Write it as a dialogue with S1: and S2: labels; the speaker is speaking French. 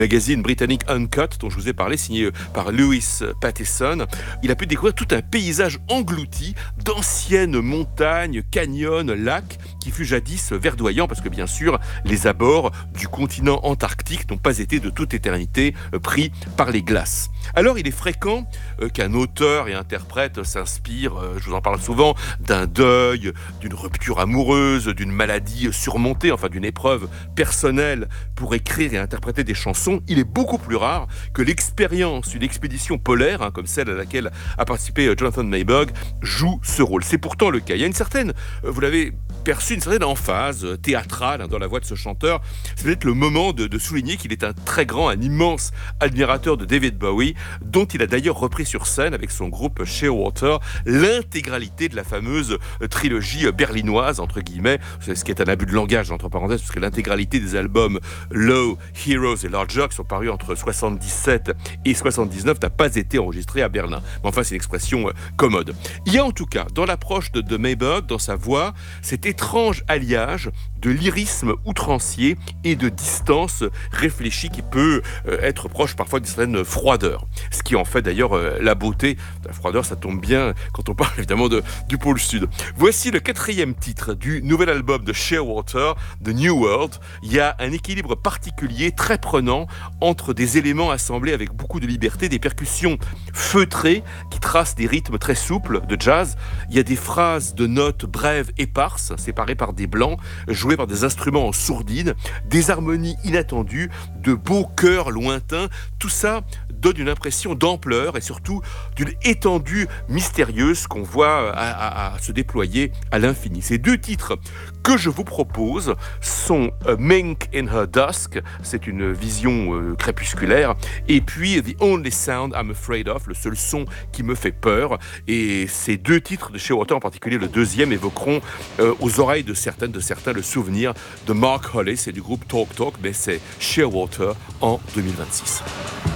S1: magazine britannique Uncut, dont je vous ai parlé, signé par Lewis Pattison. Il a pu découvrir tout un paysage englouti d'anciennes montagnes, canyons, lacs, qui fut jadis verdoyant, parce que bien sûr, les abords du continent antarctique n'ont pas été de toute éternité pris par les glaces. Alors il est fréquent qu'un auteur et interprète s'inspire, je vous en parle souvent, d'un deuil, d'une rupture amoureuse, d'une maladie surmontée, enfin d'une épreuve personnelle pour écrire et interpréter des chansons. Il est beaucoup plus rare que l'expérience d'une expédition polaire, comme celle à laquelle a participé Jonathan Mayberg, joue ce rôle. C'est pourtant le cas. Il y a une certaine, vous l'avez perçu, une certaine emphase théâtrale dans la voix de ce chanteur. C'est peut-être le moment de souligner qu'il est un très grand, un immense admirateur de David Bowie, dont il a d'ailleurs repris sur scène avec son groupe Shearwater l'intégralité de la fameuse trilogie berlinoise, entre guillemets, ce qui est un abus de langage, entre parenthèses, parce que l'intégralité des albums Low, Heroes et Larger, qui sont parus entre 77 et 79, n'a pas été enregistrée à Berlin. Mais enfin, c'est une expression commode. Il y a en tout cas, dans l'approche de Mayberg, dans sa voix, cet étrange alliage de lyrisme outrancier et de distance réfléchie qui peut être proche parfois d'une certaine froideur. Ce qui en fait d'ailleurs la beauté. La froideur, ça tombe bien quand on parle évidemment du pôle sud. Voici le 4e titre du nouvel album de Shearwater, The New World. Il y a un équilibre particulier, très prenant, entre des éléments assemblés avec beaucoup de liberté, des percussions feutrées qui tracent des rythmes très souples de jazz. Il y a des phrases de notes brèves, éparses, séparées par des blancs, jouées par des instruments en sourdine, des harmonies inattendues, de beaux chœurs lointains. Tout ça donne une impression d'ampleur et surtout d'une étendue mystérieuse qu'on voit à se déployer à l'infini. Ces 2 titres que je vous propose sont Mink in Her Dusk, c'est une vision crépusculaire, et puis The Only Sound I'm Afraid Of, le seul son qui me fait peur. Et ces 2 titres de Shearwater, en particulier le 2e, évoqueront aux oreilles de certains le souvenir de Mark Hollis et du groupe Talk Talk, mais c'est Shearwater en 2026.